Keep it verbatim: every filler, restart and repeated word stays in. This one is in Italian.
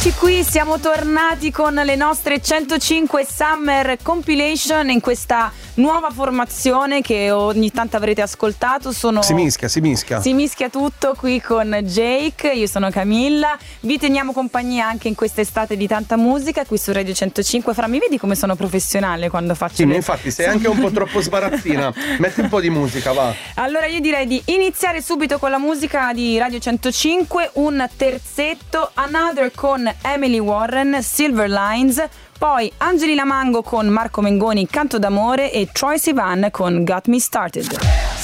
Eccoci qui, siamo tornati con le nostre centocinque Summer Compilation in questa nuova formazione che ogni tanto avrete ascoltato. Sono... Si mischia, si mischia. Si mischia tutto qui con Jake, io sono Camilla. Vi teniamo compagnia anche in quest'estate di tanta musica qui su Radio centocinque. Fra, mi vedi come sono professionale quando faccio Sì, le... infatti sei anche un po' troppo sbarazzina. Metti un po' di musica, va. Allora io direi di iniziare subito con la musica di Radio centocinque, un terzetto, Another con Emily Warren, Silver Lines, poi Angelina Mango con Marco Mengoni, Canto d'amore, e Troye Sivan con Got Me Started.